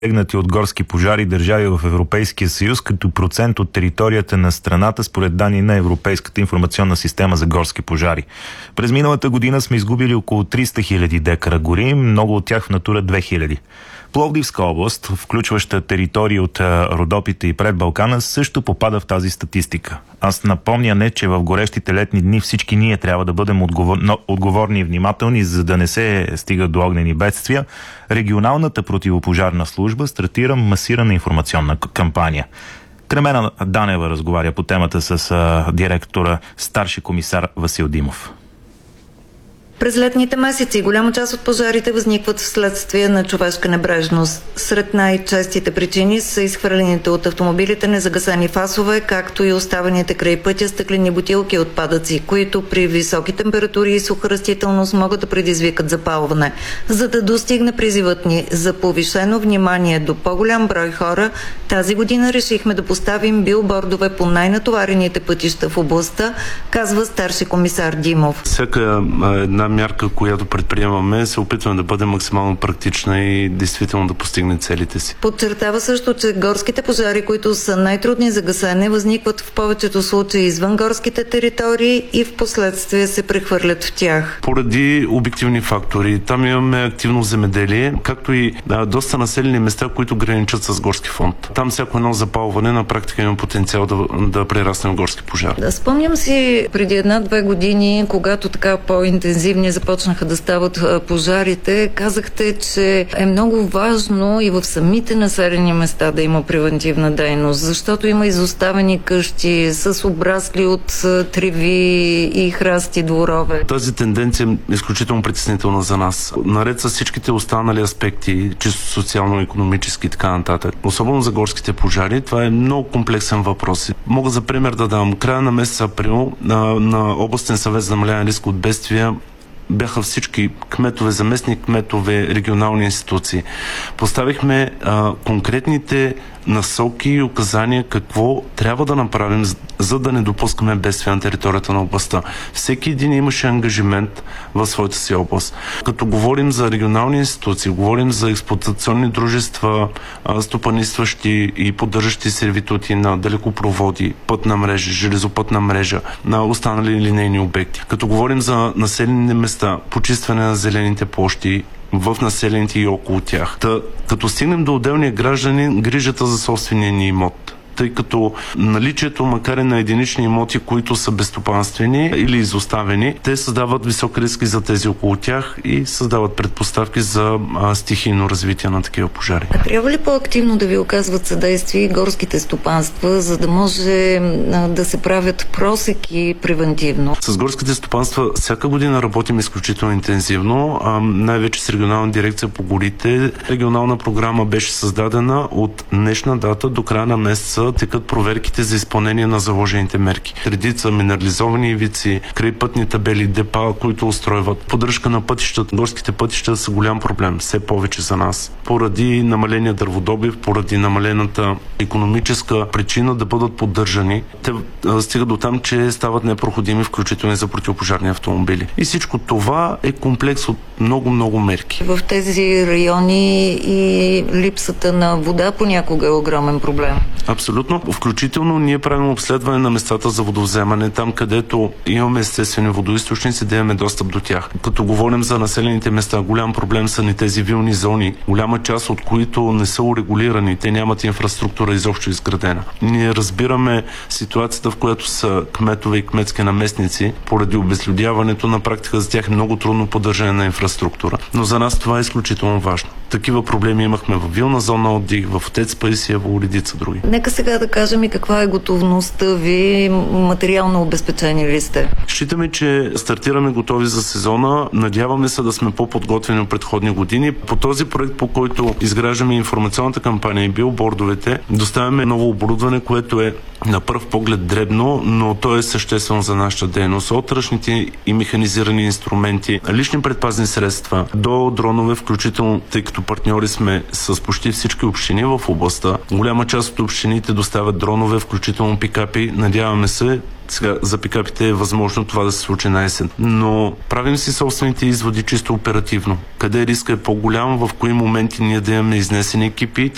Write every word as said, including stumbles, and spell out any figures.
Сегнати от горски пожари държави в Европейския съюз като процент от територията на страната според данни на Европейската информационна система за горски пожари. През миналата година сме изгубили около триста хиляди декара гори, много от тях в Натура две хиляди. Пловдивска област, включваща територии от Родопите и пред Балкана, също попада в тази статистика. Аз напомняне, че в горещите летни дни всички ние трябва да бъдем отговор... отговорни и внимателни, за да не се стига до огнени бедствия. Регионалната противопожарна служба стартира масирана информационна кампания. Кремена Данева разговаря по темата с а, директора старши комисар Васил Димов. През летните месеци голяма част от пожарите възникват вследствие на човешка небрежност. Сред най-честите причини са изхвърлените от автомобилите незагасени фасове, както и оставените край пътя стъклени бутилки и отпадъци, които при високи температури и суха растителност могат да предизвикат запалване. За да достигне призивът ни за повишено внимание до по-голям брой хора, тази година решихме да поставим билбордове по най-натоварените пътища в областта, казва старши комисар Димов. Всяка една мярка, която предприемаме, се опитваме да бъде максимално практична и действително да постигне целите си. Подчертава също, че горските пожари, които са най-трудни за гасене, възникват в повечето случаи извън горските територии и в последствие се прехвърлят в тях. Поради обективни фактори. Там имаме активно земеделие, както и да, доста населени места, които граничат с горски фонд. Там всяко едно запалване на практика има потенциал да, да прерасне в горски пожар. Да, спомням си преди една-две години, когато така по-интензивно започнаха да стават пожарите, казахте, че е много важно и в самите населени места да има превентивна дейност, защото има изоставени къщи с обрасли от треви и храсти дворове. Тази тенденция е изключително притеснителна за нас. Наред с всичките останали аспекти, чисто социално-икономически и така нататък, особено за горските пожари, това е много комплексен въпрос. Мога за пример да дам. Края на месец април на, на областен съвет за намаляване риск от бедствия бяха всички кметове, заместни кметове, регионални институции. Поставихме а, конкретните насоки и указания какво трябва да направим, за да не допускаме бедствия на територията на областта. Всеки един имаше ангажимент в своята си област. Като говорим за регионални институции, говорим за експлоатационни дружества, стопанисващи и поддържащи сервитути на далекопроводи, пътна мрежа, железопътна мрежа, на останали линейни обекти. Като говорим за населени места, почистване на зелените площи в населените и около тях. Та, като стигнем до отделния гражданин, грижата за собствения ни имот. Тъй като наличието, макар и на единични имоти, които са безстопанствени или изоставени, те създават висок риск за тези около тях и създават предпоставки за а, стихийно развитие на такива пожари. А трябва ли по-активно да ви оказват съдействие горските стопанства, за да може а, да се правят просеки превентивно? С горските стопанства всяка година работим изключително интензивно, а, най-вече с регионална дирекция по горите. Регионална програма беше създадена от днешна дата до края на месеца текат проверките за изпълнение на заложените мерки. Редица минерализовани ивици, крайпътни табели, депа, които устройват. Поддръжка на пътищата. Горските пътища са голям проблем, все повече за нас. Поради намаления дърводобив, поради намалената икономическа причина да бъдат поддържани, те стигат до там, че стават непроходими, включително за противопожарни автомобили. И всичко това е комплекс от много-много мерки. В тези райони и липсата на вода понякога е огромен проблем. Абсолютно. Включително ние правим обследване на местата за водовземане, там където имаме естествени водоизточници, да имаме достъп до тях. Като говорим за населените места, голям проблем са ни тези вилни зони, голяма част от които не са урегулирани, те нямат инфраструктура изобщо изградена. Ние разбираме ситуацията, в която са кметове и кметски наместници, поради обезлюдяването, на практика за тях е много трудно поддържане на инфраструктура. Но за нас това е изключително важно. Такива проблеми имахме в вилна зона отдих, в Отец Паисиево, редица други. Нека сега да кажем и каква е готовността ви, материално обезпечени ли сте? Считаме, че стартираме готови за сезона. Надяваме се да сме по-подготвени от предходни години. По този проект, по който изграждаме информационната кампания и билбордовете, доставяме ново оборудване, което е на пръв поглед дребно, но то е съществено за нашата дейност. От ръчните и механизирани инструменти, лични предпазни средства, до дронове, включително, тъй като партньори сме с почти всички общини в областта. Голяма част от общините доставят дронове, включително пикапи. Надяваме се Сега за пикапите е възможно това да се случи на есен. Но правим си собствените изводи чисто оперативно. Къде риска е по-голям, в кои моменти ние да имаме изнесени екипи,